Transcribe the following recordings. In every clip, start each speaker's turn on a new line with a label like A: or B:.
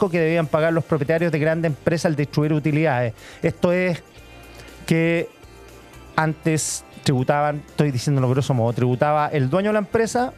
A: 5 que debían pagar los propietarios de grandes empresas al distribuir utilidades. Esto es que antes tributaban, estoy diciéndolo grosso modo, tributaba el dueño de la empresa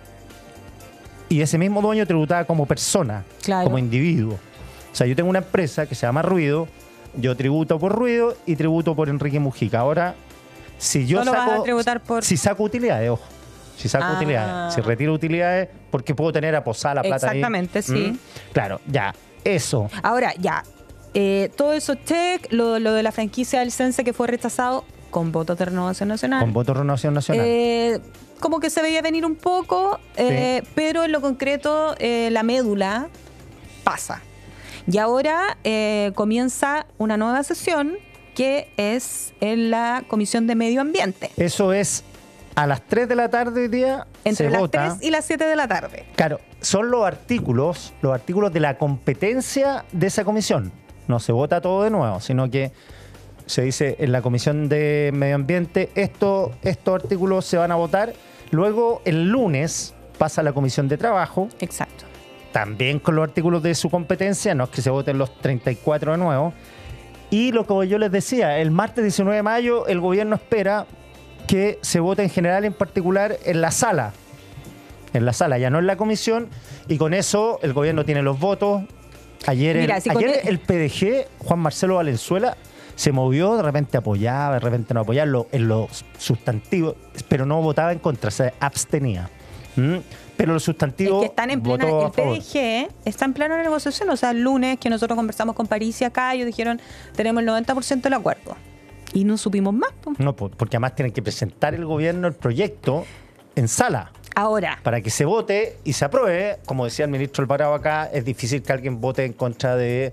A: y ese mismo dueño tributaba como persona,
B: Claro.
A: como individuo. O sea, yo tengo una empresa que se llama Ruido, yo tributo por Ruido y tributo por Enrique Mujica. Ahora, si yo
B: Solo vas
A: saco,
B: a tributar por...
A: si saco utilidades, ojo, si saco
B: Ah.
A: utilidades, si retiro utilidades, porque puedo tener aposada la plata ahí.
B: Exactamente, sí.
A: Claro, ya, eso.
B: Ahora, ya, todo eso check, lo de la franquicia del Sense que fue rechazado con votos de Renovación Nacional.
A: Con voto de Renovación Nacional.
B: Como que se veía venir un poco,
A: Sí.
B: pero en lo concreto la médula pasa. Y ahora comienza una nueva sesión que es en la Comisión de Medio Ambiente.
A: Eso es a las 3 de la tarde hoy día.
B: Entre
A: se
B: las
A: vota.
B: 3 y las 7 de la tarde.
A: Claro, son los artículos de la competencia de esa comisión. No se vota todo de nuevo, sino que se dice en la Comisión de Medio Ambiente, estos artículos se van a votar. Luego, el lunes, pasa a la Comisión de Trabajo,
B: Exacto.
A: también con los artículos de su competencia, no es que se voten los 34 de nuevo. Y lo que yo les decía, el martes 19 de mayo el gobierno espera que se vote en general y en particular en la sala. En la sala, ya no en la comisión. Y con eso el gobierno tiene los votos. Ayer,
B: Mira, si con
A: el PDG, Juan Marcelo Valenzuela, se movió, de repente apoyaba, de repente no apoyaba en los sustantivos, pero no votaba en contra, se abstenía. Pero los sustantivos
B: Es que están en plena,
A: votó a
B: el
A: favor.
B: PDG está en plena negociación. O sea, el lunes que nosotros conversamos con París y acá, ellos dijeron, tenemos el 90% del acuerdo. Y no supimos más. Po.
A: No, porque además tienen que presentar el gobierno el proyecto en sala
B: Ahora,
A: para que se vote y se apruebe. Como decía el ministro Alvarado acá, es difícil que alguien vote en contra de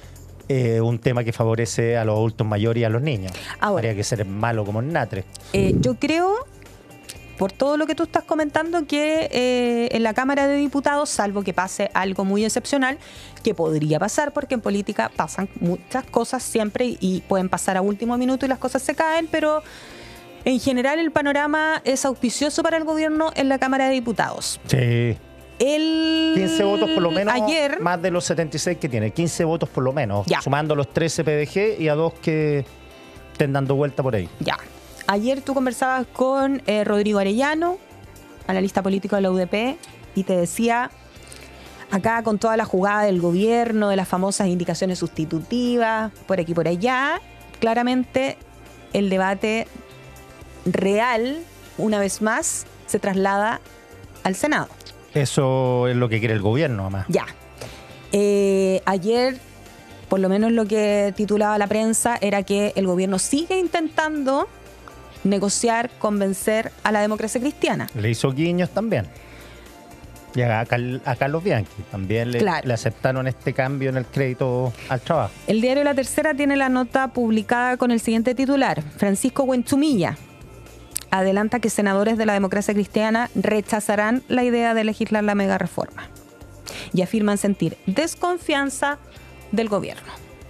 A: un tema que favorece a los adultos mayores y a los niños.
B: Ahora.
A: Habría que ser malo como el Natre.
B: yo creo, por todo lo que tú estás comentando, que en la Cámara de Diputados, salvo que pase algo muy excepcional, que podría pasar, porque en política pasan muchas cosas siempre y pueden pasar a último minuto y las cosas se caen, pero en general el panorama es auspicioso para el gobierno en la Cámara de Diputados.
A: Sí. 15 votos por lo menos,
B: Ayer,
A: más de los 76 que tiene. 15 votos por lo menos,
B: Ya.
A: sumando los 13 PDG y a 2 que estén dando vuelta por ahí.
B: ya. Ayer tú conversabas con Rodrigo Arellano, analista político de la UDP, y te decía, acá con toda la jugada del gobierno, de las famosas indicaciones sustitutivas, por aquí por allá, claramente el debate real, una vez más, se traslada al Senado.
A: Eso es lo que quiere el gobierno, además.
B: Ya. Ayer, por lo menos lo que titulaba la prensa, era que el gobierno sigue intentando negociar, convencer a la democracia cristiana.
A: Le hizo guiños también. Y a Carlos Bianchi también
B: Claro.
A: le aceptaron este cambio en el crédito al trabajo.
B: El diario La Tercera tiene la nota publicada con el siguiente titular. Francisco Buenchumilla adelanta que senadores de la democracia cristiana rechazarán la idea de legislar la mega reforma y afirman sentir desconfianza del gobierno.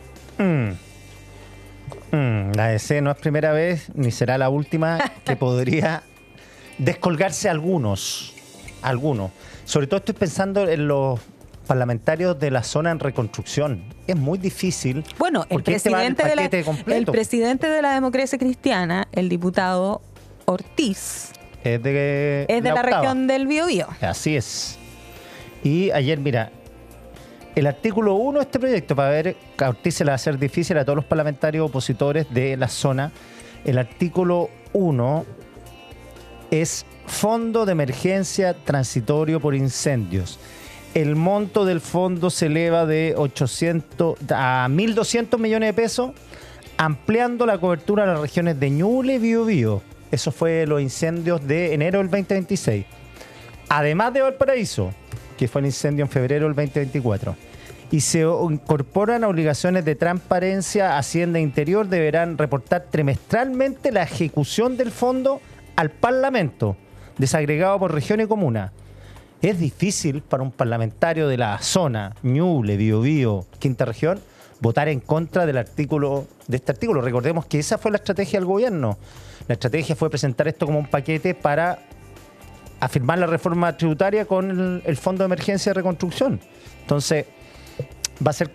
A: La DC no es primera vez ni será la última que podría descolgarse algunos. Sobre todo estoy pensando en los parlamentarios de la zona en reconstrucción. Es muy difícil.
B: Bueno, el
A: porque este va en
B: presidente,
A: paquete completo.
B: el presidente de la democracia cristiana, el diputado Ortiz,
A: es de
B: es de la
A: octava.
B: región del Biobío.
A: Así es. Y ayer, mira, el artículo 1 de este proyecto, para ver, que a Ortiz se le va a hacer difícil a todos los parlamentarios opositores de la zona. El artículo 1 es Fondo de Emergencia Transitorio por Incendios. El monto del fondo se eleva de 800 a 1.200 millones de pesos, ampliando la cobertura a las regiones de Ñuble y Biobío. Eso fue los incendios de enero del 2026. Además de Valparaíso, que fue el incendio en febrero del 2024. Y se incorporan obligaciones de transparencia. Hacienda e Interior deberán reportar trimestralmente la ejecución del fondo al Parlamento, desagregado por región y comuna. Es difícil para un parlamentario de la zona, Ñuble, Biobío, Quinta Región, votar en contra de este artículo. Recordemos que esa fue la estrategia del gobierno. La estrategia fue presentar esto como un paquete para afirmar la reforma tributaria con el Fondo de Emergencia de Reconstrucción. Entonces, va a ser